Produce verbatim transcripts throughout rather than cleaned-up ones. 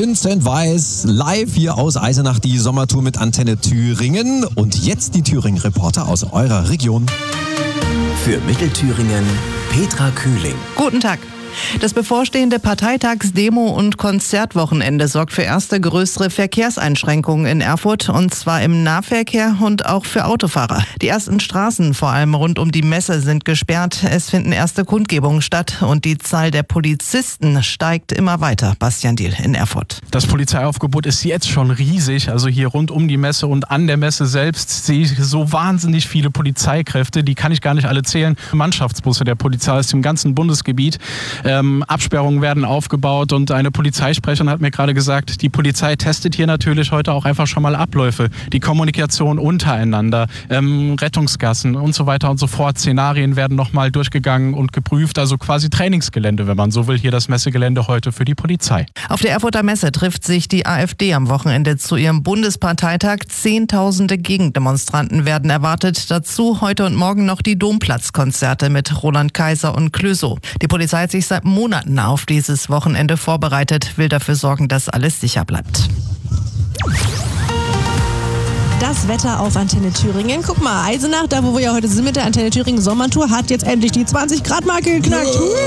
Vincent Weiss, live hier aus Eisenach, die Sommertour mit Antenne Thüringen. Und jetzt die Thüringen-Reporter aus eurer Region. Für Mittelthüringen, Petra Kühling. Guten Tag. Das bevorstehende Parteitagsdemo- und Konzertwochenende sorgt für erste größere Verkehrseinschränkungen in Erfurt, und zwar im Nahverkehr und auch für Autofahrer. Die ersten Straßen, vor allem rund um die Messe, sind gesperrt. Es finden erste Kundgebungen statt und die Zahl der Polizisten steigt immer weiter. Bastian Diehl in Erfurt. Das Polizeiaufgebot ist jetzt schon riesig. Also hier rund um die Messe und an der Messe selbst sehe ich so wahnsinnig viele Polizeikräfte. Die kann ich gar nicht alle zählen. Mannschaftsbusse der Polizei aus dem ganzen Bundesgebiet. Ähm, Absperrungen werden aufgebaut und eine Polizeisprecherin hat mir gerade gesagt, die Polizei testet hier natürlich heute auch einfach schon mal Abläufe, die Kommunikation untereinander, ähm, Rettungsgassen und so weiter und so fort. Szenarien werden nochmal durchgegangen und geprüft, also quasi Trainingsgelände, wenn man so will, hier das Messegelände heute für die Polizei. Auf der Erfurter Messe trifft sich die AfD am Wochenende zu ihrem Bundesparteitag. Zehntausende Gegendemonstranten werden erwartet. Dazu heute und morgen noch die Domplatzkonzerte mit Roland Kaiser und Clouseau. Die Polizei hat sich seit Monaten auf dieses Wochenende vorbereitet, will dafür sorgen, dass alles sicher bleibt. Das Wetter auf Antenne Thüringen. Guck mal, Eisenach, da wo wir ja heute sind mit der Antenne Thüringen Sommertour, hat jetzt endlich die zwanzig Grad Marke geknackt.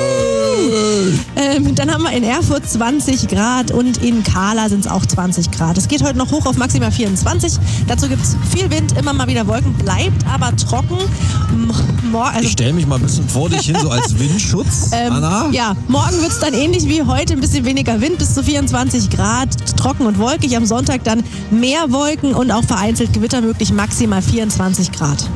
Ähm, dann haben wir in Erfurt zwanzig Grad und in Kahla sind es auch zwanzig Grad. Es geht heute noch hoch auf maximal vierundzwanzig. Dazu gibt es viel Wind, immer mal wieder Wolken, bleibt aber trocken. Mor- also Ich stelle mich mal ein bisschen vor dich hin, so als Windschutz, ähm, Anna. Ja, morgen wird es dann ähnlich wie heute, ein bisschen weniger Wind, bis zu vierundzwanzig Grad, trocken und wolkig. Am Sonntag dann mehr Wolken und auch vereinzelt Gewitter möglich, maximal vierundzwanzig Grad.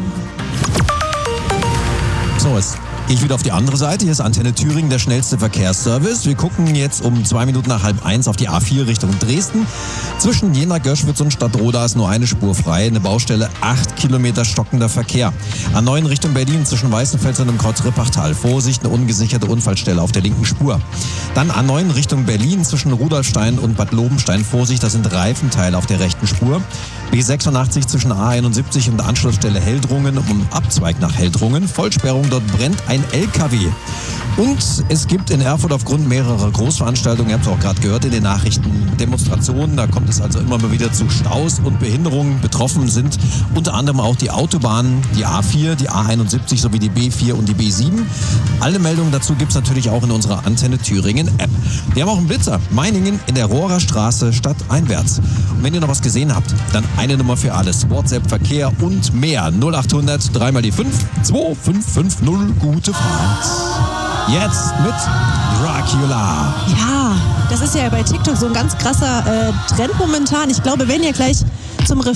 So, jetzt gehe ich wieder auf die andere Seite. Hier ist Antenne Thüringen, der schnellste Verkehrsservice. Wir gucken jetzt um zwei Minuten nach halb eins auf die A vier Richtung Dresden. Zwischen Jena, Göschwitz und Stadtroda ist nur eine Spur frei. Eine Baustelle, acht Kilometer stockender Verkehr. A neun Richtung Berlin zwischen Weißenfels und dem Kreuz Rippachtal. Vorsicht, eine ungesicherte Unfallstelle auf der linken Spur. Dann A neun Richtung Berlin zwischen Rudolfstein und Bad Lobenstein. Vorsicht, das sind Reifenteile auf der rechten Spur. B sechsundachtzig zwischen A einundsiebzig und Anschlussstelle Heldrungen um Abzweig nach Heldrungen. Vollsperrung, dort brennt ein L K W. Und es gibt in Erfurt aufgrund mehrerer Großveranstaltungen, ihr habt es auch gerade gehört in den Nachrichten, Demonstrationen. Da kommt es also immer mal wieder zu Staus und Behinderungen. Betroffen sind unter anderem auch die Autobahnen, die A vier, die A einundsiebzig sowie die B vier und die B sieben. Alle Meldungen dazu gibt es natürlich auch in unserer Antenne Thüringen App. Wir haben auch einen Blitzer. Meiningen in der Rohrer Straße stadteinwärts. Und wenn ihr noch was gesehen habt, dann eine Nummer für alles. WhatsApp, Verkehr und mehr. null achthundert, dreimal die fünf, zwei fünf fünf null. Gute Fahrt. Jetzt mit Dracula. Ja, das ist ja bei TikTok so ein ganz krasser äh, Trend momentan. Ich glaube, wenn ihr gleich zum